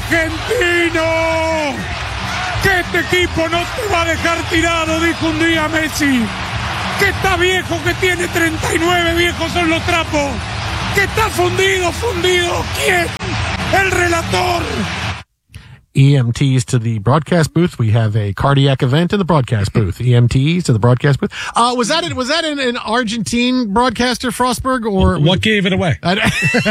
argentino! Que este equipo no te va a dejar tirado, dijo un día Messi. Que está viejo, que tiene 39, viejos son los trapos. Que está fundido. ¿Quién? El relator. EMTs to the broadcast booth. We have a cardiac event in the broadcast booth. EMTs to the broadcast booth. Was that an Argentine broadcaster, Frostberg, or what gave it away? Not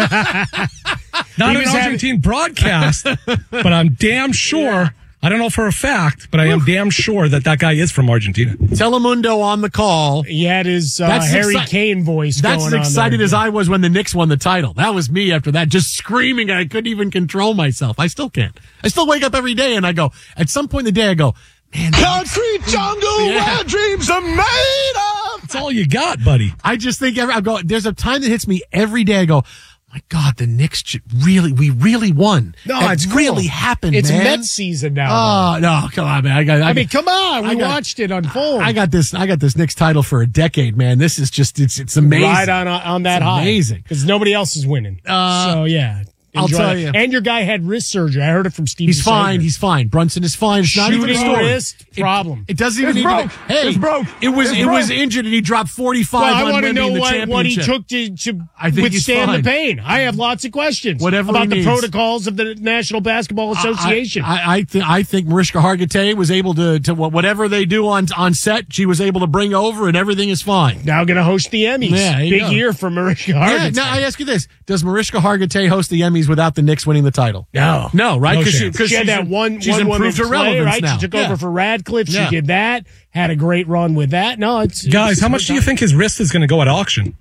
an Argentine broadcast, but I'm damn sure. I don't know for a fact, but I am damn sure that guy is from Argentina. Telemundo on the call. He had his Harry Kane voice going on. That's as excited as I was when the Knicks won the title. That was me after that, just screaming. I couldn't even control myself. I still can't. I still wake up every day and I go, at some point in the day, I go, man. Concrete jungle where dreams are made of. That's all you got, buddy. I just think, there's a time that hits me every day. I go, my God, the Knicks we really won. No, it's really happened, it's man. Mets season now. Oh, no, come on, man. Come on. We watched it unfold. I got this Knicks title for a decade, man. This is just, it's amazing. Right on that high. Amazing. Because nobody else is winning. So, yeah. I'll tell you. And your guy had wrist surgery. I heard it from Steve. He's fine. Brunson is fine. It's not even a story. Wrist problem. It doesn't even. It's broke. It was injured and he dropped 45. Well, I want to know what he took to withstand the pain. I have lots of questions about the protocols of the National Basketball Association. I think Mariska Hargitay was able to whatever they do on set, she was able to bring over and everything is fine. Now going to host the Emmys. Yeah, big year for Mariska Hargitay. Yeah, now I ask you this: does Mariska Hargitay host the Emmys without the Knicks winning the title? No, right? Because she had that she's improved her relevance, right? Now. She took over for Radcliffe. She did that. Had a great run with that. No, guys, how much do you think his wrist is going to go at auction?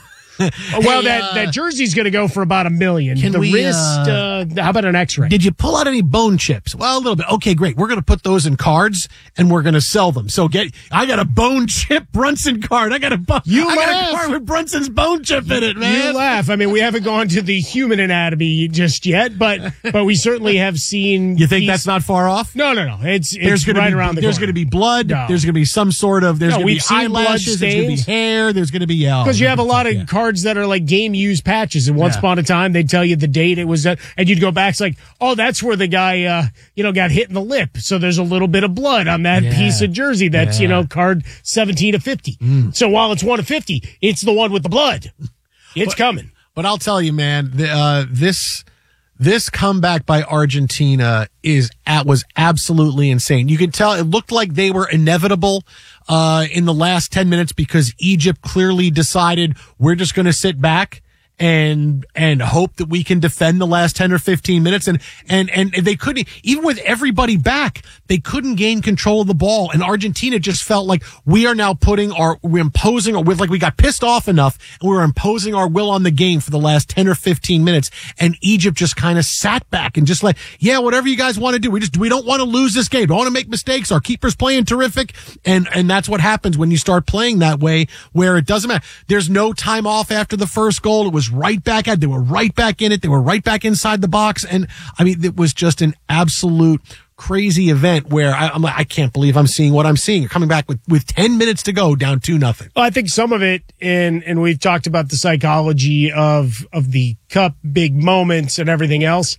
Well, that jersey's going to go for about $1 million. Wrist, how about an X-ray? Did you pull out any bone chips? Well, a little bit. Okay, great. We're going to put those in cards and we're going to sell them. So I got a bone chip Brunson card. I got a card with Brunson's bone chip in it, man. You laugh. I mean, we haven't gone to the human anatomy just yet, but we certainly have seen. You think that's not far off? No. It's right around the corner. There's going to be blood. No. There's going to be some sort of. There's going to be eyelashes. There's going to be hair. There's going to be because you have a lot of cards that are like game used patches, and once upon a time they'd tell you the date it was, and you'd go back. It's like, oh, that's where the guy got hit in the lip, so there's a little bit of blood on that piece of jersey that's card 17 of 50. So while it's 1 of 50, it's the one with the blood. It's coming. But I'll tell you, man, this comeback by Argentina was absolutely insane. You could tell it looked like they were inevitable in the last 10 minutes because Egypt clearly decided we're just going to sit back and hope that we can defend the last 10 or 15 minutes. And they couldn't, even with everybody back, they couldn't gain control of the ball. And Argentina just felt like we are now we got pissed off enough and we were imposing our will on the game for the last 10 or 15 minutes. And Egypt just kind of sat back and just whatever you guys want to do. We don't want to lose this game. Don't want to make mistakes. Our keeper's playing terrific. And that's what happens when you start playing that way, where it doesn't matter. There's no time off after the first goal. It was right back at. They were right back in it. They were right back inside the box. And I mean, it was just an absolute crazy event where I'm like, I can't believe I'm seeing what I'm seeing. You're coming back with 10 minutes to go, down 2-0. Well, I think some of it, and we've talked about the psychology of the cup, big moments and everything else.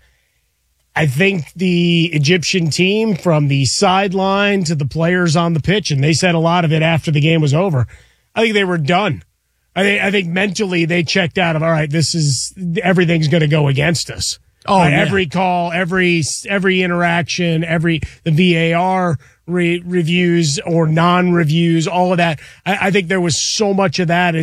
I think the Egyptian team, from the sideline to the players on the pitch, and they said a lot of it after the game was over, I think they were done. I think mentally they checked out of, all right, everything's going to go against us. Every call, every interaction, the VAR reviews or non-reviews, all of that. I think there was so much of that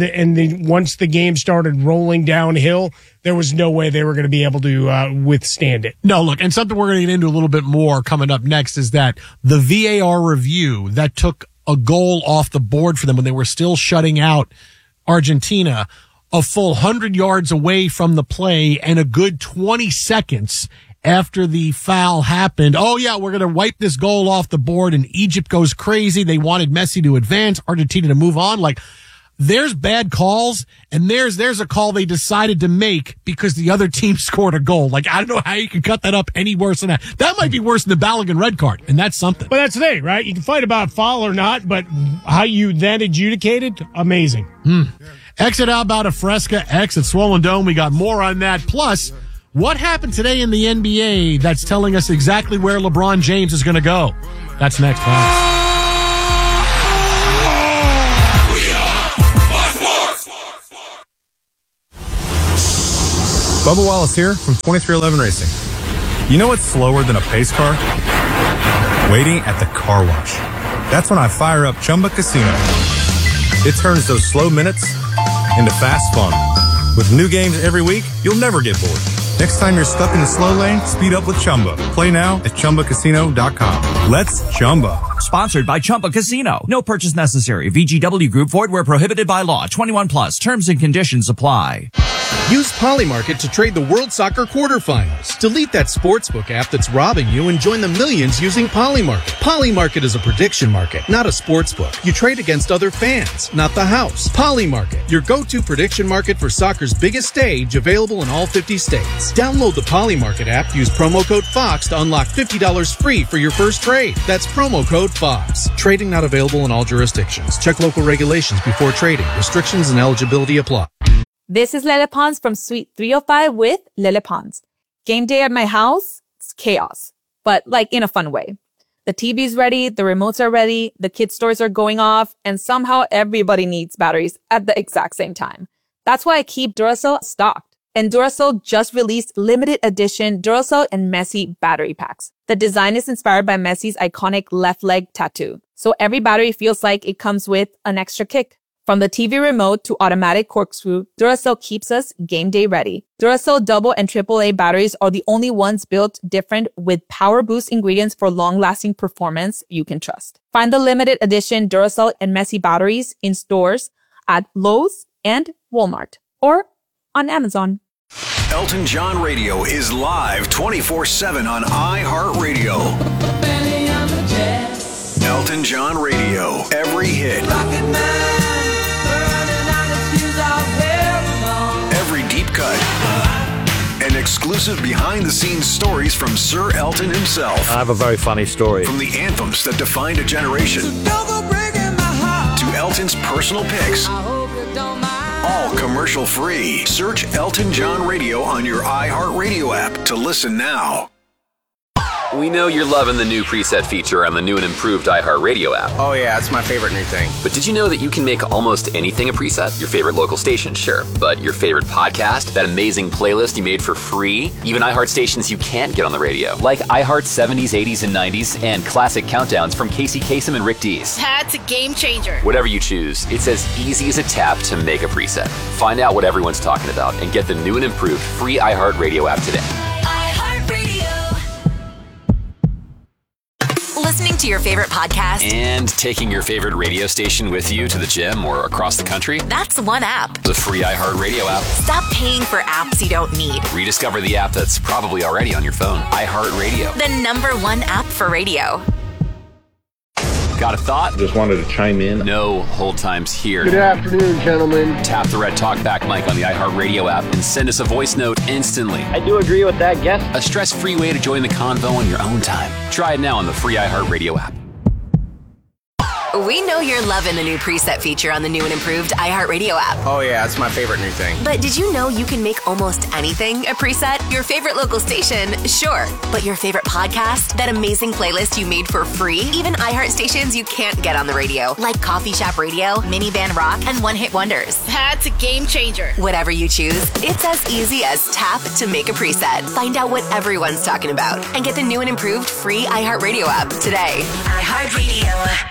once the game started rolling downhill, there was no way they were going to be able to withstand it. No, look, and something we're going to get into a little bit more coming up next is that the VAR review that took a goal off the board for them when they were still shutting out Argentina, a full 100 yards away from the play and a good 20 seconds after the foul happened. Oh, yeah, we're going to wipe this goal off the board, and Egypt goes crazy. They wanted Messi to advance, Argentina to move on. Like, there's bad calls, and there's a call they decided to make because the other team scored a goal. Like, I don't know how you can cut that up any worse than that. That might be worse than the Balogun red card, and that's something. But that's the thing, right? You can fight about foul or not, but how you then adjudicated, amazing. Exit out about a Fresca, exit Swollen Dome. We got more on that. Plus, What happened today in the NBA that's telling us exactly where LeBron James is going to go? That's next, folks. Bubba Wallace here from 2311 Racing. You know what's slower than a pace car? Waiting at the car wash. That's when I fire up Chumba Casino. It turns those slow minutes into fast fun. With new games every week, you'll never get bored. Next time you're stuck in the slow lane, speed up with Chumba. Play now at ChumbaCasino.com. Let's Chumba. Sponsored by Chumba Casino. No purchase necessary. VGW Group. Void where prohibited by law. 21 plus. Terms and conditions apply. Use Polymarket to trade the World Soccer quarterfinals. Delete that sportsbook app that's robbing you and join the millions using Polymarket. Polymarket is a prediction market, not a sportsbook. You trade against other fans, not the house. Polymarket, your go-to prediction market for soccer's biggest stage, available in all 50 states. Download the Polymarket app. Use promo code FOX to unlock $50 free for your first trade. That's promo code FOX. Trading not available in all jurisdictions. Check local regulations before trading. Restrictions and eligibility apply. This is Lele Pons from Suite 305 with Lele Pons. Game day at my house, it's chaos, but like in a fun way. The TV's ready, the remotes are ready, the kids' stores are going off, and somehow everybody needs batteries at the exact same time. That's why I keep Duracell stocked. And Duracell just released limited edition Duracell and Messi battery packs. The design is inspired by Messi's iconic left leg tattoo. So every battery feels like it comes with an extra kick. From the TV remote to automatic corkscrew, Duracell keeps us game day ready. Duracell double and AAA batteries are the only ones built different with power boost ingredients for long-lasting performance you can trust. Find the limited edition Duracell and Messi batteries in stores at Lowe's and Walmart or on Amazon. Elton John Radio is live 24/7 on iHeartRadio. Elton John Radio, every hit. Every deep cut. And exclusive behind-the-scenes stories from Sir Elton himself. I have a very funny story. From the anthems that defined a generation to Elton's personal picks. All commercial-free. Search Elton John Radio on your iHeartRadio app to listen now. We know you're loving the new preset feature on the new and improved iHeartRadio app. Oh yeah, it's my favorite new thing. But did you know that you can make almost anything a preset? Your favorite local station, sure. But your favorite podcast, that amazing playlist you made for free, even iHeart stations you can't get on the radio, like iHeart 70s, 80s, and 90s, and classic countdowns from Casey Kasem and Rick Dees. That's a game changer. Whatever you choose, it's as easy as a tap to make a preset. Find out what everyone's talking about and get the new and improved free iHeartRadio app today. Listening to your favorite podcast and taking your favorite radio station with you to the gym or across the country. That's one app. The free iHeartRadio app. Stop paying for apps you don't need. Rediscover the app that's probably already on your phone. iHeartRadio. The #1 app for radio. Got a thought? Just wanted to chime in. No hold times here. Good afternoon, gentlemen. Tap the red talkback mic on the iHeartRadio app and send us a voice note instantly. I do agree with that guess. A stress-free way to join the convo on your own time. Try it now on the free iHeartRadio app. We know you're loving the new preset feature on the new and improved iHeartRadio app. Oh yeah, it's my favorite new thing. But did you know you can make almost anything a preset? Your favorite local station, sure. But your favorite podcast, that amazing playlist you made for free, even iHeart stations you can't get on the radio, like Coffee Shop Radio, Minivan Rock, and One Hit Wonders. That's a game changer. Whatever you choose, it's as easy as tap to make a preset. Find out what everyone's talking about and get the new and improved free iHeartRadio app today. iHeartRadio.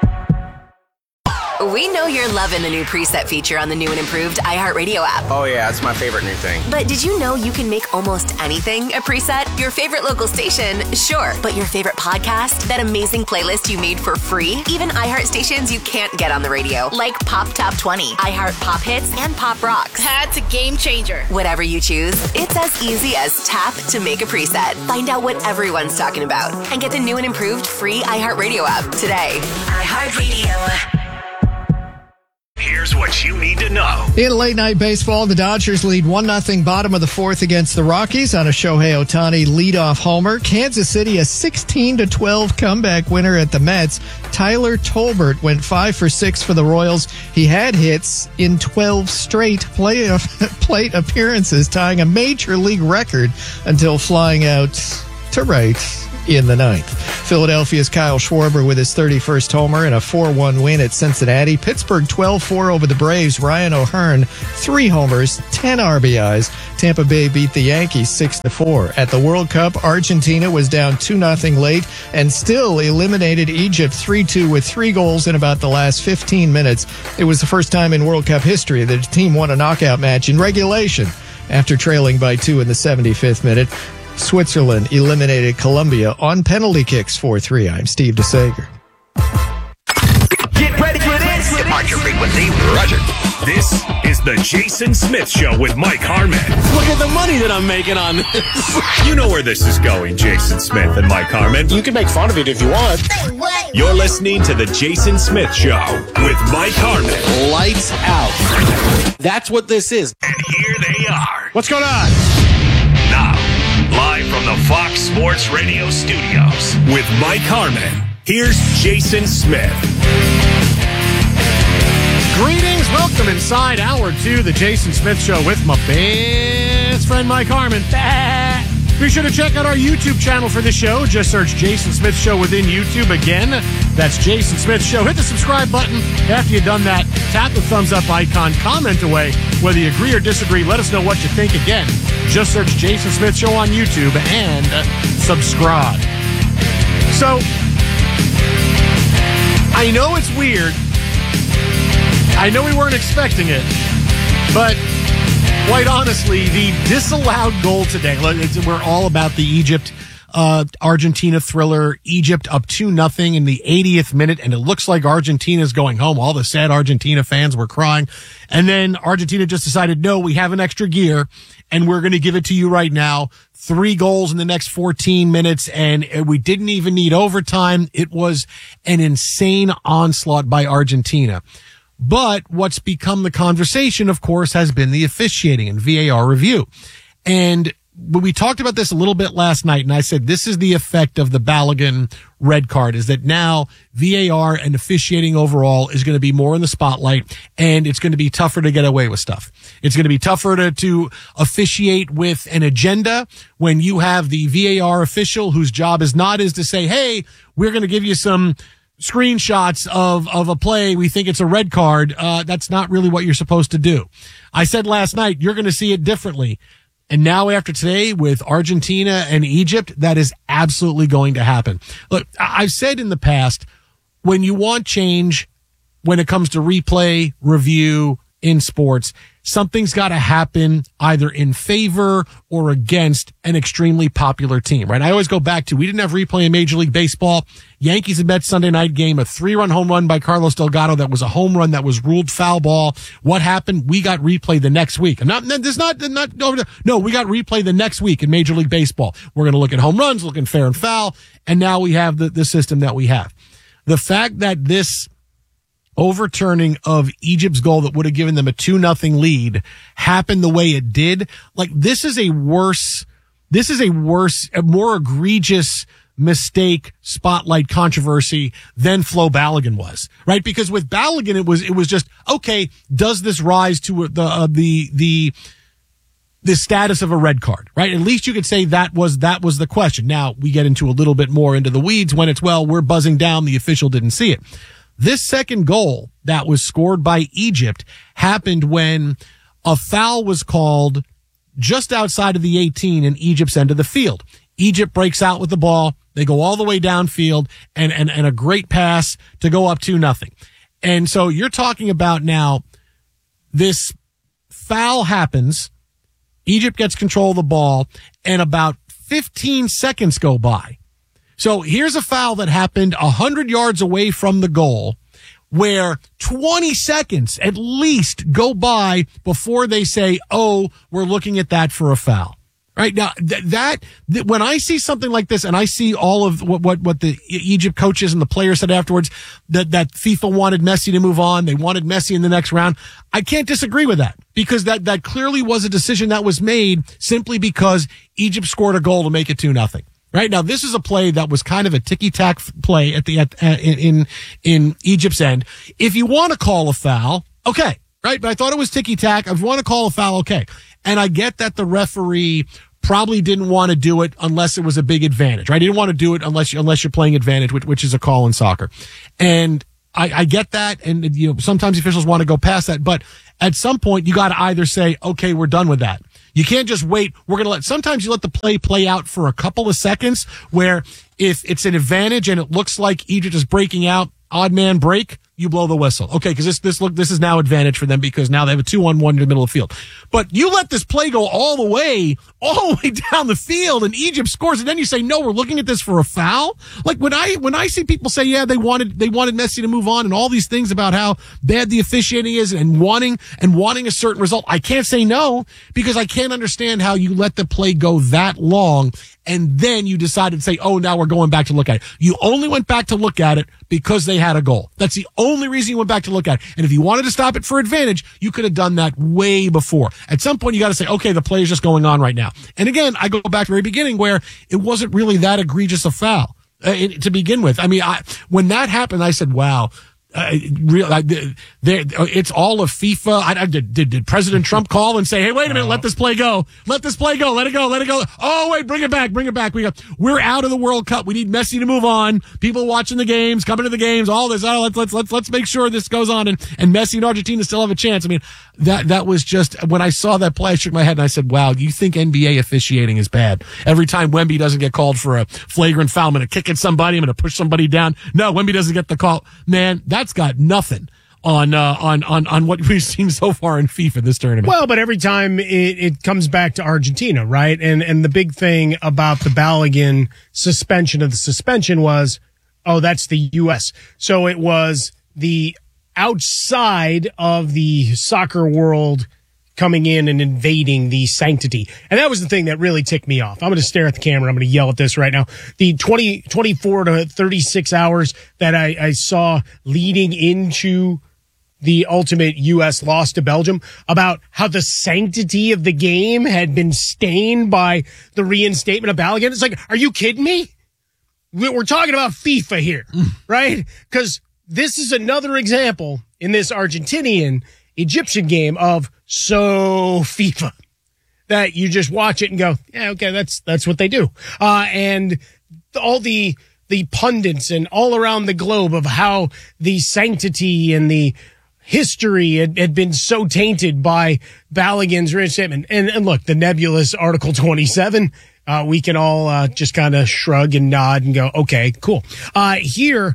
We know you're loving the new preset feature on the new and improved iHeartRadio app. Oh yeah, it's my favorite new thing. But did you know you can make almost anything a preset? Your favorite local station, sure. But your favorite podcast, that amazing playlist you made for free, even iHeart stations you can't get on the radio, like Pop Top 20, iHeart Pop Hits, and Pop Rocks. That's a game changer. Whatever you choose, it's as easy as tap to make a preset. Find out what everyone's talking about and get the new and improved free iHeartRadio app today. iHeartRadio. Here's what you need to know. In late night baseball, the Dodgers lead 1-0 bottom of the fourth against the Rockies on a Shohei Ohtani leadoff homer. Kansas City a 16-12 comeback winner at the Mets. Tyler Tolbert went 5 for 6 for the Royals. He had hits in 12 straight plate appearances, tying a major league record until flying out to right in the ninth. Philadelphia's Kyle Schwarber with his 31st homer and a 4-1 win at Cincinnati. Pittsburgh 12-4 over the Braves. Ryan O'Hearn, 3 homers, 10 RBIs. Tampa Bay beat the Yankees 6-4. At the World Cup, Argentina was down 2-0 late and still eliminated Egypt 3-2 with 3 goals in about the last 15 minutes. It was the first time in World Cup history that a team won a knockout match in regulation after trailing by 2 in the 75th minute. Switzerland eliminated Colombia on penalty kicks 4-3. I'm Steve DeSager. Get ready for this. Departure frequency, Roger. This is the Jason Smith Show with Mike Harmon. Look at the money that I'm making on this. You know where this is going, Jason Smith and Mike Harmon. You can make fun of it if you want. You're listening to the Jason Smith Show with Mike Harmon. Lights out. That's what this is. And here they are. What's going on? Now, live from the Fox Sports Radio studios with Mike Harmon, here's Jason Smith. Greetings, welcome inside hour 2, the Jason Smith Show with my best friend Mike Harmon. Be sure to check out our YouTube channel for the show. Just search Jason Smith Show within YouTube. Again, that's Jason Smith Show. Hit the subscribe button. After you've done that, tap the thumbs up icon, comment away. Whether you agree or disagree, let us know what you think. Again, just search Jason Smith Show on YouTube and subscribe. So, I know it's weird. I know we weren't expecting it, but quite honestly, the disallowed goal today, we're all about the Egypt Argentina thriller. Egypt up 2-0 in the 80th minute, and it looks like Argentina's going home. All the sad Argentina fans were crying. And then Argentina just decided, no, we have an extra gear, and we're going to give it to you right now. 3 goals in the next 14 minutes, and we didn't even need overtime. It was an insane onslaught by Argentina. But what's become the conversation, of course, has been the officiating and VAR review. And we talked about this a little bit last night, and I said this is the effect of the Balogun red card, is that now VAR and officiating overall is going to be more in the spotlight, and it's going to be tougher to get away with stuff. It's going to be tougher to officiate with an agenda when you have the VAR official whose job is to say, hey, we're going to give you some screenshots of a play. We think it's a red card. That's not really what you're supposed to do. I said last night, you're going to see it differently. And now after today with Argentina and Egypt, that is absolutely going to happen. Look, I've said in the past, when you want change, when it comes to replay, review in sports, something's got to happen either in favor or against an extremely popular team, right? I always go back to, we didn't have replay in Major League Baseball. Yankees and Mets Sunday night game, a 3-run home run by Carlos Delgado that was a home run that was ruled foul ball. What happened? We got replay the next week. We got replay the next week in Major League Baseball. We're going to look at home runs, looking fair and foul, and now we have the system that we have. The fact that this overturning of Egypt's goal that would have given them a 2-0 lead happened the way it did. Like, this is a more egregious mistake, spotlight controversy than Flo Balogun was, right? Because with Balogun, it was just, okay, does this rise to the status of a red card, right? At least you could say that was the question. Now we get into a little bit more into the weeds when it's, well, we're buzzing down, the official didn't see it. This second goal that was scored by Egypt happened when a foul was called just outside of the 18 in Egypt's end of the field. Egypt breaks out with the ball. They go all the way downfield and a great pass to go up 2-0. And so you're talking about now this foul happens. Egypt gets control of the ball and about 15 seconds go by. So here's a foul that happened 100 yards away from the goal where 20 seconds at least go by before they say, oh, we're looking at that for a foul. Right now, that when I see something like this, and I see all of what the Egypt coaches and the players said afterwards, that FIFA wanted Messi to move on, they wanted Messi in the next round. I can't disagree with that, because that clearly was a decision that was made simply because Egypt scored a goal to make it 2-0. Right now, this is a play that was kind of a ticky-tack play in Egypt's end. If you want to call a foul, okay, right? But I thought it was ticky-tack. If you want to call a foul, okay. And I get that the referee probably didn't want to do it unless it was a big advantage, right? He didn't want to do it unless you're playing advantage, which is a call in soccer. And I get that. And, sometimes officials want to go past that. But at some point, you got to either say, okay, we're done with that. You can't just wait. Sometimes you let the play out for a couple of seconds, where if it's an advantage and it looks like Egypt is breaking out, odd man break, you blow the whistle. Okay, because this is now advantage for them, because now they have a 2-on-1 in the middle of the field. But you let this play go all the way down the field, and Egypt scores, and then you say, no, we're looking at this for a foul? Like, when I see people say, yeah, they wanted Messi to move on, and all these things about how bad the officiating is, and wanting a certain result, I can't say no, because I can't understand how you let the play go that long, and then you decided to say, oh, now we're going back to look at it. You only went back to look at it because they had a goal. That's the only reason you went back to look at it. And if you wanted to stop it for advantage, you could have done that way before. At some point, you got to say, okay, the play is just going on right now. And again, I go back to the very beginning, where it wasn't really that egregious a foul to begin with. I mean, when that happened, I said, wow. It's all of FIFA. Did President Trump call and say, hey, wait a minute, let this play go. Let this play go. Let it go. Oh, wait, bring it back. We're out of the World Cup. We need Messi to move on. People watching the games, coming to the games, all this. Oh, let's make sure this goes on, and Messi and Argentina still have a chance. I mean, that was just, when I saw that play, I shook my head and I said, wow, you think NBA officiating is bad? Every time Wemby doesn't get called for a flagrant foul, I'm going to kick at somebody, I'm going to push somebody down. No, Wemby doesn't get the call. Man, that's got nothing on what we've seen so far in FIFA this tournament. Well, but every time it comes back to Argentina, right? And the big thing about the Balogun suspension of the suspension was, oh, that's the U.S. So it was the outside of the soccer world coming in and invading the sanctity. And that was the thing that really ticked me off. I'm going to stare at the camera. I'm going to yell at this right now. The 24 to 36 hours that I saw leading into the ultimate U.S. loss to Belgium, about how the sanctity of the game had been stained by the reinstatement of Balogun. It's like, are you kidding me? We're talking about FIFA here, right? Because this is another example in this Argentinian Egyptian game of so FIFA that you just watch it and go, yeah, okay, that's what they do. And all the pundits and all around the globe of how the sanctity and the history had been so tainted by Balogun's reinstatement. And look, the nebulous Article 27, we can all just kind of shrug and nod and go, okay, cool. Here,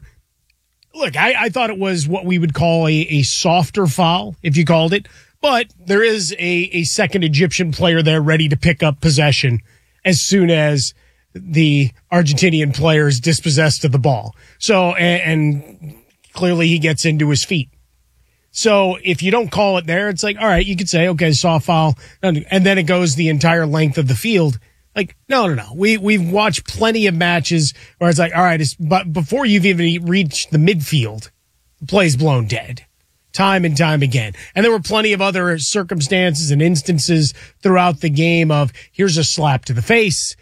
look, I thought it was what we would call a softer foul, if you called it. But there is a second Egyptian player there ready to pick up possession as soon as the Argentinian player is dispossessed of the ball. So, and clearly he gets into his feet. So if you don't call it there, it's like, all right, you could say, okay, soft foul. And then it goes the entire length of the field. Like, no. We've watched plenty of matches where it's like, all right, but before you've even reached the midfield, the play's blown dead. Time and time again. And there were plenty of other circumstances and instances throughout the game of, here's a slap to the face.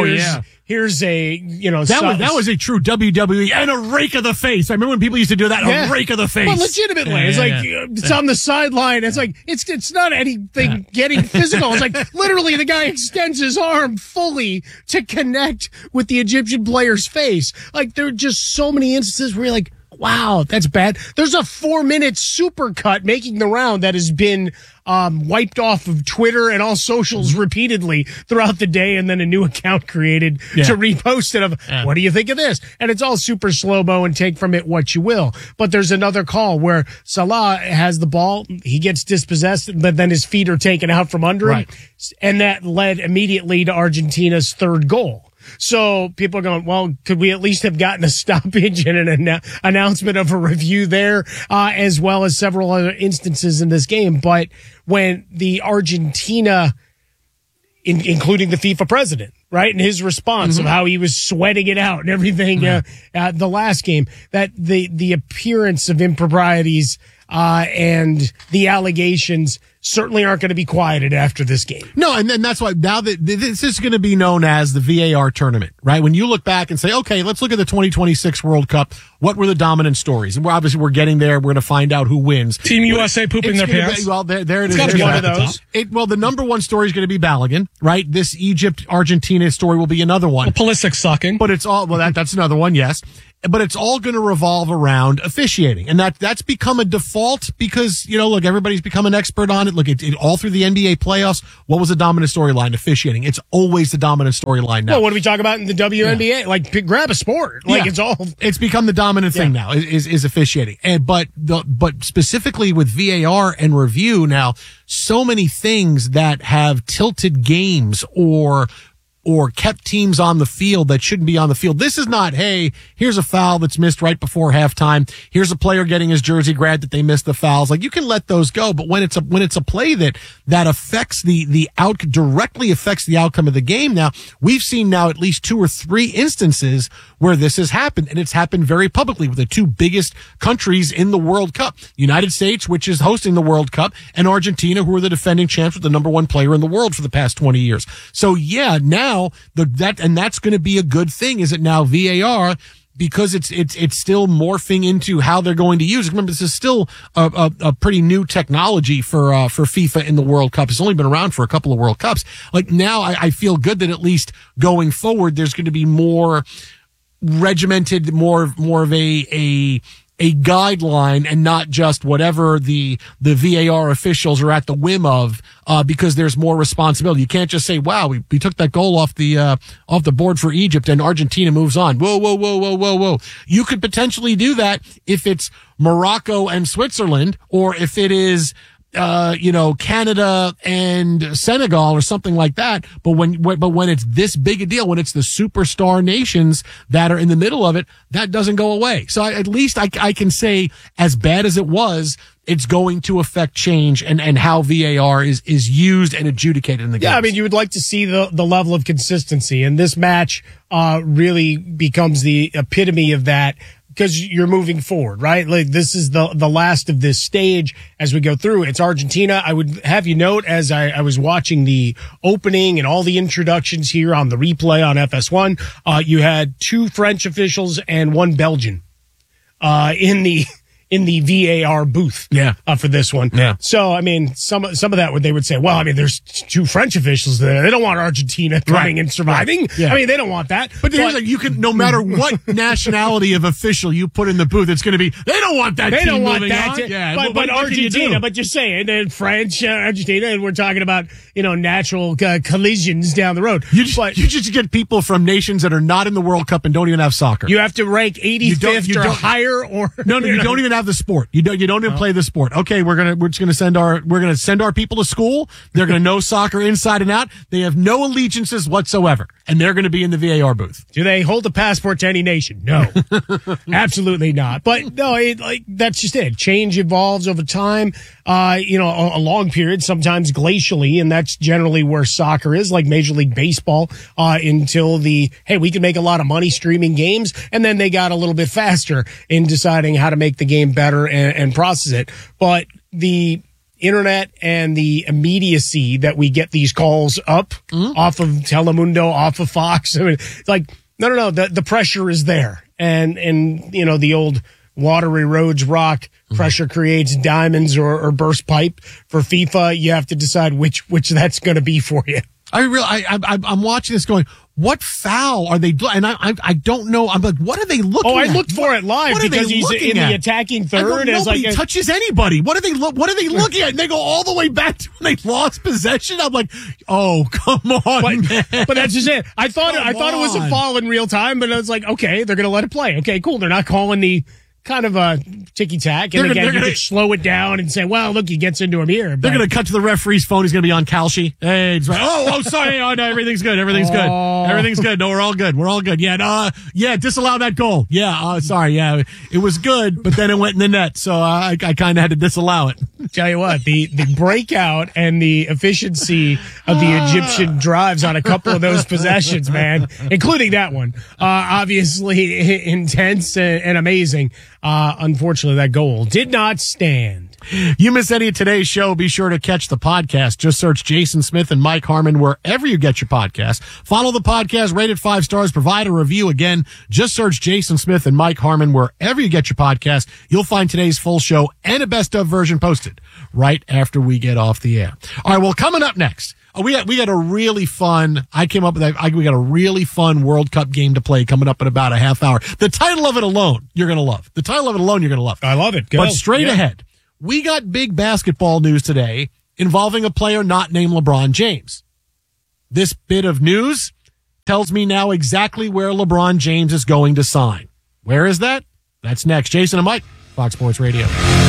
Here's a, that was a true WWE and a rake of the face. I remember when people used to do that, a rake of the face. Well, legitimately. It's like, it's on the sideline. It's like, it's not anything getting physical. It's like, literally the guy extends his arm fully to connect with the Egyptian player's face. Like, there are just so many instances where you're like, wow, that's bad. There's a 4-minute supercut making the round that has been wiped off of Twitter and all socials repeatedly throughout the day, and then a new account created to repost it of, what do you think of this? And it's all super slow-mo and take from it what you will. But there's another call where Salah has the ball, he gets dispossessed, but then his feet are taken out from under him. And that led immediately to Argentina's third goal. So people are going, well, could we at least have gotten a stoppage and an announcement of a review there, as well as several other instances in this game? But when the Argentina including the FIFA president, right? And his response of how he was sweating it out and everything at the last game, that the appearance of improprieties and the allegations certainly aren't going to be quieted after this game. No, and then that's why now that this is going to be known as the VAR tournament, right? When you look back and say, okay, let's look at the 2026 World Cup. What were the dominant stories? And we're getting there. We're going to find out who wins. Team USA pooping their pants. Well, there it is. It's gotta be one of those. Well, the number one story is going to be Balogun, right? This Egypt-Argentina story will be another one. Well, Pulisic sucking. But it's all, that's another one, yes. But it's all going to revolve around officiating. And that's become a default because, look, everybody's become an expert on it. Look, it all through the NBA playoffs, what was the dominant storyline? Officiating. It's always the dominant storyline now. Well, what do we talk about in the WNBA? Like, grab a sport. Like, it's become the dominant thing now, is officiating. But specifically with VAR and review now, so many things that have tilted games or kept teams on the field that shouldn't be on the field. This is not, hey, here's a foul that's missed right before halftime. Here's a player getting his jersey grabbed that they missed the fouls. Like, you can let those go, but when it's a play that affects directly affects the outcome of the game. Now, we've seen now at least 2 or 3 instances where this has happened, and it's happened very publicly with the 2 biggest countries in the World Cup. United States, which is hosting the World Cup, and Argentina, who are the defending champs with the number 1 player in the world for the past 20 years. So yeah, now that's going to be a good thing. Is it now VAR? Because it's still morphing into how they're going to use it. Remember, this is still a pretty new technology for FIFA in the World Cup. It's only been around for a couple of World Cups. Like, now I feel good that at least going forward, there's going to be more regimented, more of a guideline and not just whatever the VAR officials are at the whim of, because there's more responsibility. You can't just say, wow, we took that goal off the board for Egypt and Argentina moves on. Whoa. You could potentially do that if it's Morocco and Switzerland, or if it is, Canada and Senegal or something like that. But when it's this big a deal, when it's the superstar nations that are in the middle of it, that doesn't go away. So at least I can say, as bad as it was, it's going to affect change and how VAR is used and adjudicated in the game. Yeah, I mean, you would like to see the level of consistency, and this match really becomes the epitome of that. Because you're moving forward, right? Like, this is the last of this stage as we go through. It's Argentina. I would have you note, as I was watching the opening and all the introductions here on the replay on FS1, you had 2 French officials and 1 Belgian in the VAR booth. For this one. Yeah. So, I mean, some of that they would say, well, I mean, there's 2 French officials there. They don't want Argentina coming and surviving. Right. Yeah. I mean, they don't want that. But you can, no matter what nationality of official you put in the booth, it's going to be, they don't want that they team don't want moving that. on. Yeah. But Argentina, but you're saying, and French, Argentina, and we're talking about, natural collisions down the road. You just get people from nations that are not in the World Cup and don't even have soccer. You have to rank 85th or higher, or no, you don't even have the sport. You don't even play the sport. Okay, we're just gonna send our people to school. They're gonna know soccer inside and out. They have no allegiances whatsoever, and they're gonna be in the VAR booth. Do they hold a passport to any nation? No, absolutely not. But no, that's just it. Change evolves over time. A long period, sometimes glacially, and that's generally where soccer is, like Major League Baseball, until we can make a lot of money streaming games, and then they got a little bit faster in deciding how to make the game better and process it. But the internet and the immediacy that we get these calls up off of Telemundo, off of Fox, I mean, it's like, no, the pressure is there. And the old water erodes rock, pressure creates diamonds or burst pipe. For FIFA, you have to decide which that's going to be for you. I'm watching this going, what foul are they doing? And I don't know. I'm like, what are they looking at? I looked for it live because he's in the attacking third. Nobody touches anybody. What are they looking at? And they go all the way back to when they lost possession. I'm like, oh, come on, man. But that's just it. I thought it was a foul in real time, but I was like, okay, they're going to let it play. Okay, cool. They're not calling the kind of a ticky-tack. And again, you could slow it down and say, well, look, he gets into him here. They're going to cut to the referee's phone. He's going to be on Kalshi. Hey, it's right. Oh, sorry. Oh, no, everything's good. Everything's good. Everything's good. No, we're all good. We're all good. Yeah, disallow that goal. Yeah, sorry. Yeah, it was good, but then it went in the net, so I kind of had to disallow it. Tell you what, the breakout and the efficiency of the Egyptian drives on a couple of those possessions, man, including that one, obviously intense and amazing. Unfortunately, that goal did not stand. You miss any of today's show, be sure to catch the podcast. Just search Jason Smith and Mike Harmon wherever you get your podcast. Follow the podcast, rate it 5 stars, provide a review. Again, just search Jason Smith and Mike Harmon wherever you get your podcast. You'll find today's full show and a best of version posted right after we get off the air. All right, well, coming up next, we got a really fun, we got a really fun World Cup game to play coming up in about a half hour. The title of it alone, you're going to love. I love it. Go. But straight ahead, we got big basketball news today involving a player not named LeBron James. This bit of news tells me now exactly where LeBron James is going to sign. Where is that? That's next. Jason and Mike, Fox Sports Radio.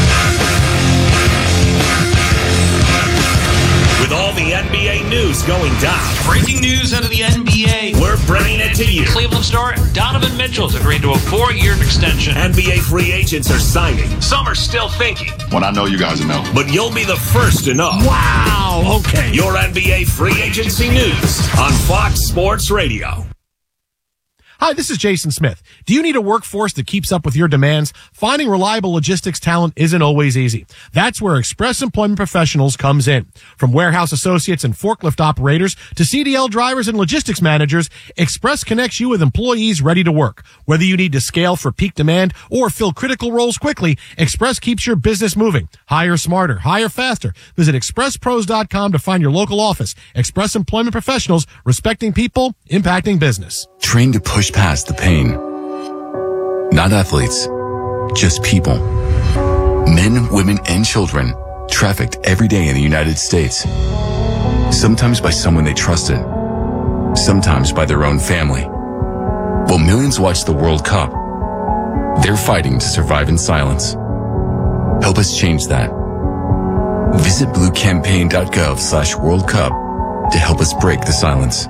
With all the NBA news going down. Breaking news out of the NBA. We're bringing it to you. Cleveland star Donovan Mitchell's agreed to a 4-year extension. NBA free agents are signing. Some are still thinking. When I know, you guys will know. But you'll be the first to know. Wow, okay. Your NBA free agency news on Fox Sports Radio. Hi, this is Jason Smith. Do you need a workforce that keeps up with your demands? Finding reliable logistics talent isn't always easy. That's where Express Employment Professionals comes in. From warehouse associates and forklift operators to CDL drivers and logistics managers, Express connects you with employees ready to work. Whether you need to scale for peak demand or fill critical roles quickly, Express keeps your business moving. Hire smarter, hire faster. Visit expresspros.com to find your local office. Express Employment Professionals, respecting people, impacting business. Trained to push past the pain. Not athletes, just people. Men, women, and children trafficked every day in the United States. Sometimes by someone they trusted, sometimes by their own family. While millions watch the World Cup, they're fighting to survive in silence. Help us change that. Visit bluecampaign.gov/World Cup to help us break the silence.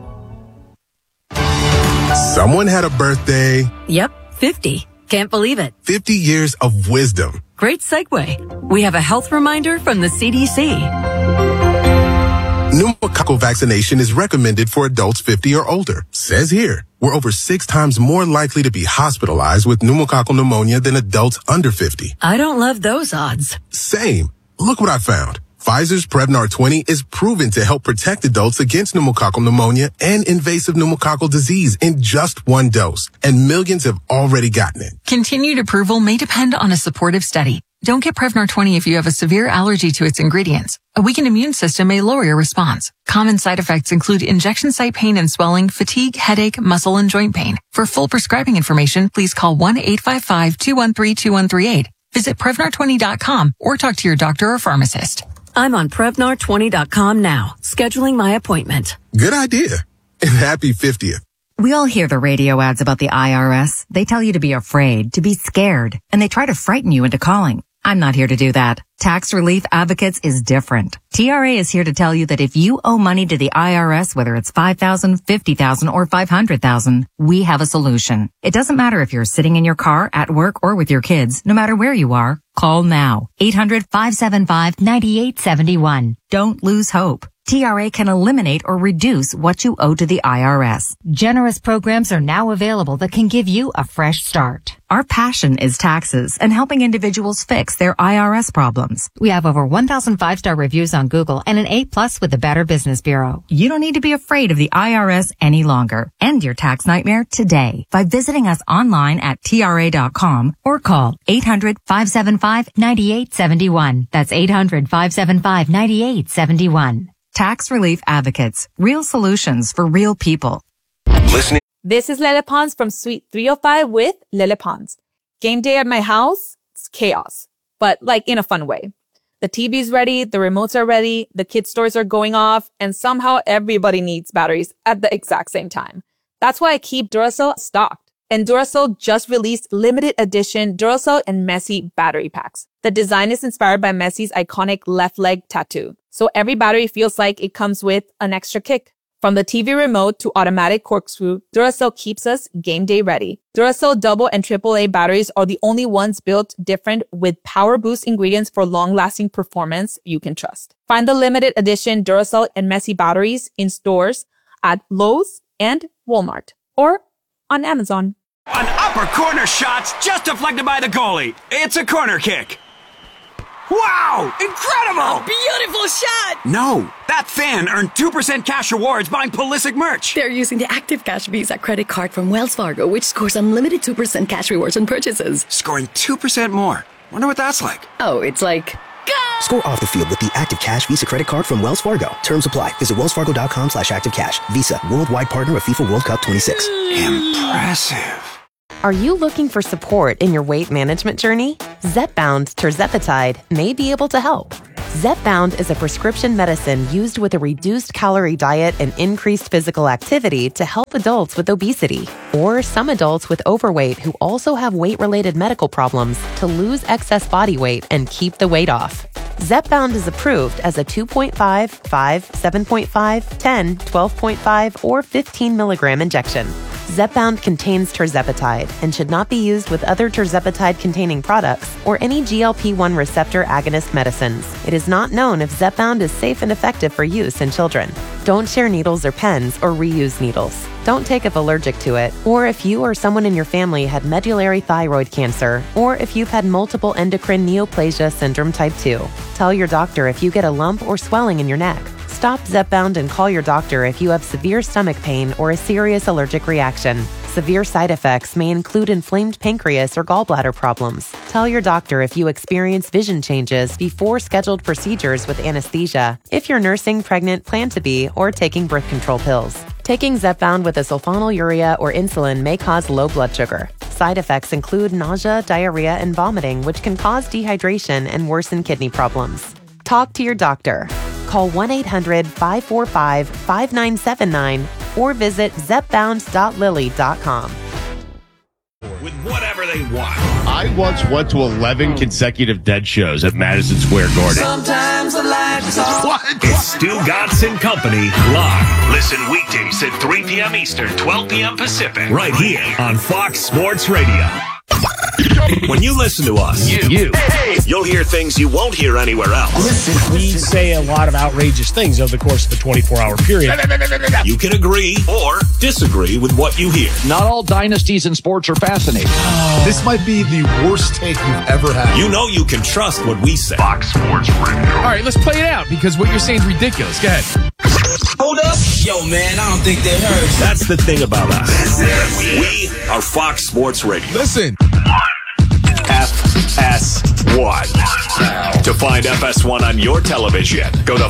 Someone had a birthday. Yep, 50. Can't believe it. 50 years of wisdom. Great segue. We have a health reminder from the CDC. Pneumococcal vaccination is recommended for adults 50 or older. Says here, we're over 6 times more likely to be hospitalized with pneumococcal pneumonia than adults under 50. I don't love those odds. Same. Look what I found. Pfizer's Prevnar 20 is proven to help protect adults against pneumococcal pneumonia and invasive pneumococcal disease in just 1 dose, and millions have already gotten it. Continued approval may depend on a supportive study. Don't get Prevnar 20 if you have a severe allergy to its ingredients. A weakened immune system may lower your response. Common side effects include injection site pain and swelling, fatigue, headache, muscle, and joint pain. For full prescribing information, please call 1-855-213-2138. Visit Prevnar20.com or talk to your doctor or pharmacist. I'm on Prevnar20.com now, scheduling my appointment. Good idea. And happy 50th. We all hear the radio ads about the IRS. They tell you to be afraid, to be scared, and they try to frighten you into calling. I'm not here to do that. Tax Relief Advocates is different. TRA is here to tell you that if you owe money to the IRS, whether it's $5,000, $50,000, or $500,000, we have a solution. It doesn't matter if you're sitting in your car, at work, or with your kids. No matter where you are, call now. 800-575-9871. Don't lose hope. TRA can eliminate or reduce what you owe to the IRS. Generous programs are now available that can give you a fresh start. Our passion is taxes and helping individuals fix their IRS problems. We have over 1,000 5-star reviews on Google and an A+ with the Better Business Bureau. You don't need to be afraid of the IRS any longer. End your tax nightmare today by visiting us online at TRA.com or call 800-575-9871. That's 800-575-9871. Tax Relief Advocates. Real solutions for real people. Listening. This is Lele Pons from Suite 305 with Lele Pons. Game day at my house, it's chaos, but like in a fun way. The TV's ready, the remotes are ready, the kids' stores are going off, and somehow everybody needs batteries at the exact same time. That's why I keep Duracell stocked. And Duracell just released limited edition Duracell and Messi battery packs. The design is inspired by Messi's iconic left leg tattoo, so every battery feels like it comes with an extra kick. From the TV remote to automatic corkscrew, Duracell keeps us game day ready. Duracell double and AAA batteries are the only ones built different with power boost ingredients for long-lasting performance you can trust. Find the limited edition Duracell and Messi batteries in stores at Lowe's and Walmart or on Amazon. An upper corner shot's just deflected by the goalie. It's a corner kick. Wow! Incredible! Beautiful shot! No, that fan earned 2% cash rewards buying Pulisic merch. They're using the Active Cash Visa credit card from Wells Fargo, which scores unlimited 2% cash rewards on purchases. Scoring 2% more. Wonder what that's like. Oh, it's like... Score off the field with the Active Cash Visa credit card from Wells Fargo. Terms apply. Visit wellsfargo.com/activecash. Visa, worldwide partner of FIFA World Cup 26. Impressive. Are you looking for support in your weight management journey? Zepbound tirzepatide may be able to help. Zepbound is a prescription medicine used with a reduced calorie diet and increased physical activity to help adults with obesity or some adults with overweight who also have weight-related medical problems to lose excess body weight and keep the weight off. Zepbound is approved as a 2.5, 5, 7.5, 10, 12.5, or 15 milligram injection. Zepbound contains tirzepatide and should not be used with other tirzepatide-containing products or any GLP-1 receptor agonist medicines. It is not known if Zepbound is safe and effective for use in children. Don't share needles or pens or reuse needles. Don't take if allergic to it, or if you or someone in your family had medullary thyroid cancer, or if you've had multiple endocrine neoplasia syndrome type 2. Tell your doctor if you get a lump or swelling in your neck. Stop Zepbound and call your doctor if you have severe stomach pain or a serious allergic reaction. Severe side effects may include inflamed pancreas or gallbladder problems. Tell your doctor if you experience vision changes before scheduled procedures with anesthesia, if you're nursing, pregnant, plan to be, or taking birth control pills. Taking Zepbound with a sulfonylurea or insulin may cause low blood sugar. Side effects include nausea, diarrhea, and vomiting, which can cause dehydration and worsen kidney problems. Talk to your doctor. Call 1-800-545-5979 or visit zepbound.lily.com. With whatever they want. I once went to 11 consecutive Dead shows at Madison Square Garden. Sometimes the lights off. What? It's Stu Gatz and Company live. Listen weekdays at 3 p.m. Eastern, 12 p.m. Pacific. Right here on Fox Sports Radio. When you listen to us, you'll hear things you won't hear anywhere else. We say a lot of outrageous things over the course of the 24-hour period. You can agree or disagree with what you hear. Not all dynasties in sports are fascinating. This might be the worst take you've ever had. You know you can trust what we say. Fox Sports Radio. All right, let's play it out because what you're saying is ridiculous. Go ahead. Hold up. Yo, man, I don't think they heard. That's the thing about us. We are Fox Sports Radio. Listen. FS1. To find FS1 on your television, go to